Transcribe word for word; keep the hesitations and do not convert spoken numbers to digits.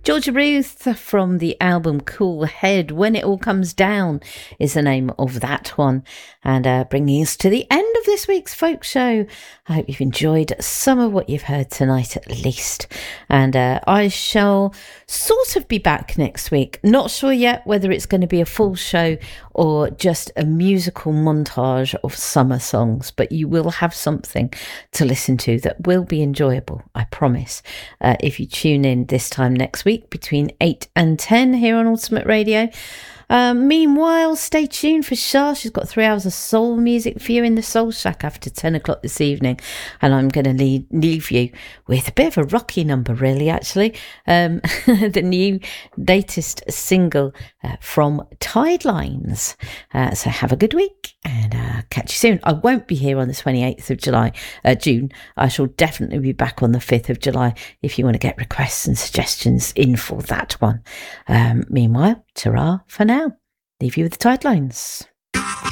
Georgia Ruth from the album Cool Head. When It All Comes Down is the name of that one. And uh, bringing us to the end of this week's folk show. I hope you've enjoyed some of what you've heard tonight at least. And uh, I shall sort of be back next week. Not sure yet whether it's going to be a full show or just a musical montage of summer songs, but you will have something to listen to that will be enjoyable, I promise, uh, if you tune in this time next week between eight and ten here on Ultimate Radio. Um, meanwhile, stay tuned for Shah. She's got three hours of soul music for you in the Soul Shack after ten o'clock this evening. And I'm going to leave, leave you with a bit of a rocky number, really, actually. Um, the new latest single uh, from Tidelines. Uh, so have a good week and uh, catch you soon. I won't be here on the twenty-eighth of July, uh, June. I shall definitely be back on the fifth of July if you want to get requests and suggestions in for that one. Um, meanwhile, ta-ra for now. Leave you with the Tidelines.